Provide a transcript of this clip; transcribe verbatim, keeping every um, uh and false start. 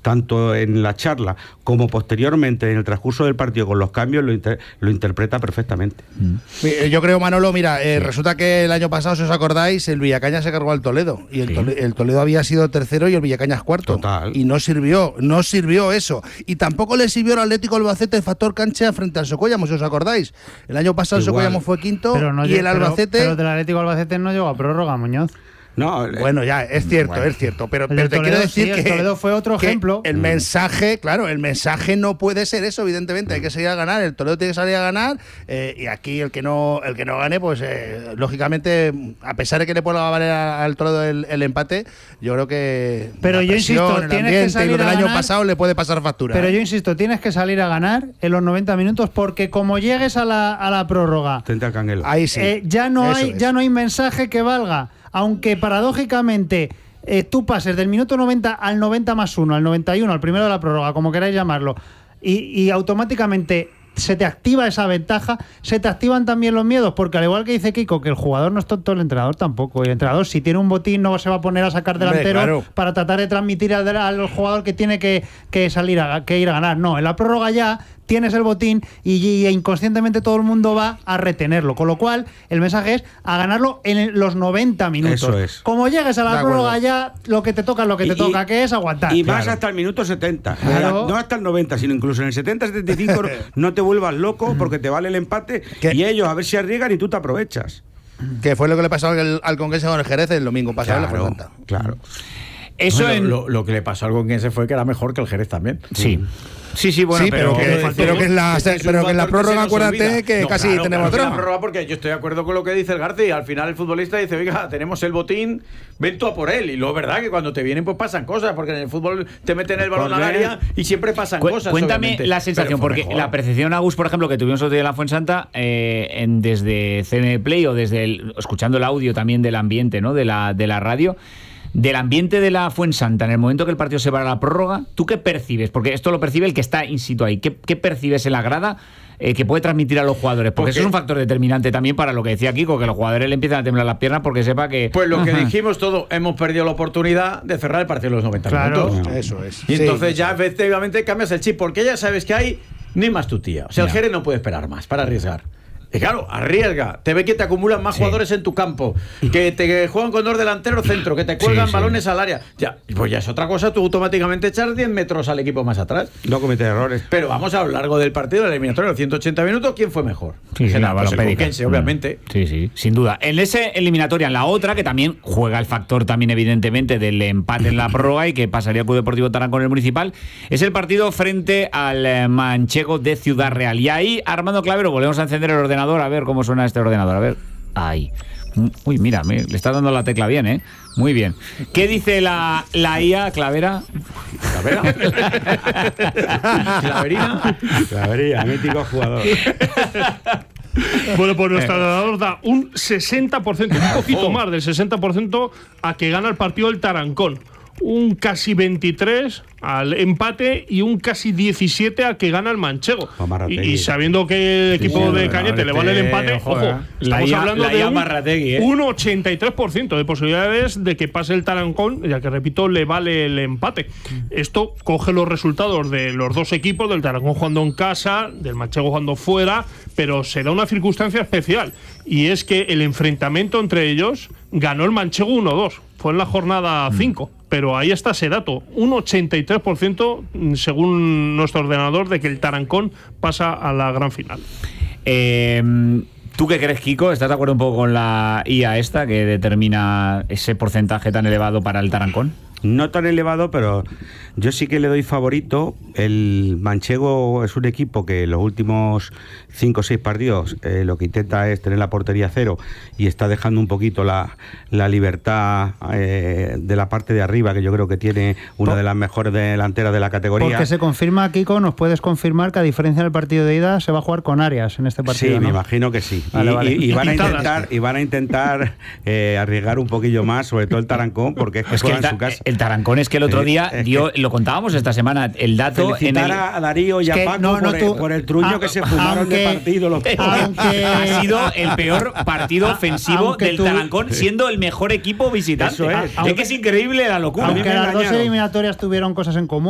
tanto en la charla como posteriormente en el transcurso del partido con los cambios, lo, inter, lo interpreta perfectamente. Mm. Yo creo, Manolo, mira, eh, sí. resulta que el año pasado, si os acordáis, el Villacañas se cargó al Toledo y el, sí. Toledo, el Toledo había sido tercero y el Villacañas cuarto. Total. Y no sirvió, no sirvió eso. Y tampoco le sirvió al Atlético Albacete el factor cancha frente al Socuellamos, si os acordáis. El año pasado el Socuellamos fue quinto no, y el Albacete... Pero, pero del Atlético Albacete no llegó a prórroga, Muñoz. No, bueno, ya, es cierto, bueno. es cierto, pero, pero te Toledo, quiero decir sí, que, el Toledo fue otro ejemplo. El mensaje, claro, el mensaje no puede ser eso, evidentemente, hay que salir a ganar, el Toledo tiene que salir a ganar, eh, y aquí el que no el que no gane, pues eh, lógicamente, a pesar de que le pueda valer al Toledo el, el empate, yo creo que pero yo presión, insisto, el tienes que salir y lo del a año ganar, pasado le puede pasar factura. Pero ¿eh? yo insisto, tienes que salir a ganar en los noventa minutos, porque como llegues a la, a la prórroga, ahí sí. eh, ya no eso hay es. ya no hay mensaje que valga. Aunque paradójicamente eh, tú pases del minuto noventa al noventa más uno, al noventa y uno, al primero de la prórroga, como queráis llamarlo, y, y automáticamente se te activa esa ventaja, se te activan también los miedos, porque al igual que dice Kiko, que el jugador no es tonto, el entrenador tampoco. Y el entrenador, si tiene un botín, no se va a poner a sacar delantero Hombre, claro. para tratar de transmitir al, al jugador que tiene que, que salir a, que ir a ganar. No, en la prórroga ya tienes el botín y, y inconscientemente todo el mundo va a retenerlo. Con lo cual, el mensaje es a ganarlo en los noventa minutos. Eso es. Como llegues a la prórroga ya, lo que te toca es lo que te y, toca, que es aguantar. Y claro. vas hasta el minuto setenta. Claro. No hasta el noventa, sino incluso en el setenta, setenta y cinco no te vuelvas loco porque te vale el empate ¿Qué? y ellos a ver si arriesgan y tú te aprovechas. Que fue lo que le pasó al, al Conquense con el Jerez el domingo pasado. Claro, en la claro. Eso bueno, en... lo, lo que le pasó al Conquense fue que era mejor que el Jerez también. Sí. Sí, sí, bueno, sí, pero, pero, que, pero que en la, que pero que en la prórroga, acuérdate que no, casi claro, tenemos claro, otra. La prórroga, porque yo estoy de acuerdo con lo que dice el García. Y al final el futbolista dice, oiga, tenemos el botín, ven tú a por él. Y luego es verdad que cuando te vienen, pues pasan cosas, porque en el fútbol te meten el balón al área y siempre pasan Cu cosas. Cuéntame obviamente. la sensación, porque mejor. la percepción, Agus, por ejemplo, que tuvimos otro día en la Fuensanta, eh, en, desde C M Play o desde el, escuchando el audio también del ambiente, ¿no? De la, de la radio. Del ambiente de la Fuensanta, en el momento que el partido se va a la prórroga, ¿tú qué percibes? Porque esto lo percibe el que está in situ ahí. ¿Qué, qué percibes en la grada eh, que puede transmitir a los jugadores? Porque, porque eso es un factor determinante también para lo que decía Kiko, que los jugadores le empiezan a temblar las piernas porque sepa que... Pues lo que dijimos todo, hemos perdido la oportunidad de cerrar el partido en los noventa claro, minutos. Eso es. Y sí, entonces eso. ya efectivamente cambias el chip, porque ya sabes que hay ni más tu tía. O sea, ya. el Jerez no puede esperar más para arriesgar. Y claro, arriesga, te ve que te acumulan más sí. jugadores en tu campo, que te juegan con dos delanteros centro, que te cuelgan sí, sí. balones al área. Ya, pues ya es otra cosa, tú automáticamente echas diez metros al equipo más atrás. No cometes errores. Pero vamos a lo largo del partido, del eliminatorio, los ciento ochenta minutos, ¿quién fue mejor? Sí, sí, la pues el Conquense, obviamente. Sí, sí, sin duda. En ese eliminatoria, en la otra, que también juega el factor también evidentemente del empate en la prórroga y que pasaría Club Deportivo Tarán con el Municipal, es el partido frente al Manchego de Ciudad Real. Y ahí, Armando Clavero, volvemos a encender el ordenador a ver cómo suena este ordenador, a ver, ahí. Uy, mira, me, le está dando la tecla bien, ¿eh? Muy bien. ¿Qué dice la, la I A, Clavera? ¿Clavera? ¿Claverina? Claverina, mítico jugador. Bueno, pues nuestro ordenador da un sesenta por ciento, un poquito más del sesenta por ciento a que gana el partido el Tarancón. Un casi veintitrés al empate y un casi diecisiete a que gana el Manchego. Y, y sabiendo que el equipo sí, sí, de Cañete le vale el empate, ojo, ojo estamos la hablando la de un, ¿eh? un ochenta y tres por ciento de posibilidades de que pase el Tarancón, ya que repito, le vale el empate. Esto coge los resultados de los dos equipos, del Tarancón jugando en casa, del Manchego jugando fuera, pero se da una circunstancia especial, y es que el enfrentamiento entre ellos ganó el Manchego uno dos. Fue en la jornada cinco, mm. pero ahí está ese dato, un ochenta y tres por ciento según nuestro ordenador de que el Tarancón pasa a la gran final. Eh, ¿Tú qué crees, Kiko? ¿Estás de acuerdo un poco con la I A esta que determina ese porcentaje tan elevado para el Tarancón? No tan elevado, pero yo sí que le doy favorito. El Manchego es un equipo que en los últimos cinco o seis partidos eh, lo que intenta es tener la portería cero y está dejando un poquito la, la libertad eh, de la parte de arriba, que yo creo que tiene una de las mejores delanteras de la categoría. Porque se confirma, Kiko, nos puedes confirmar que a diferencia del partido de ida se va a jugar con Arias en este partido, Sí, ¿no? me imagino que sí. Vale, y, vale. y, y van a intentar, y van a intentar eh, arriesgar un poquillo más, sobre todo el Tarancón, porque es que pues juega que el, en su casa. El Tarancón es que el otro día eh, dio, lo contábamos esta semana, el dato felicitar en el, a Darío y a que, Paco no, no, por, tú, el, por el truño a, que se fumaron aunque, de partido los aunque, ha sido el peor partido ofensivo aunque del tú, Tarancón, siendo el mejor equipo visitante. Eso es. Es que es increíble la locura. Aunque las dos eliminatorias tuvieron cosas en común.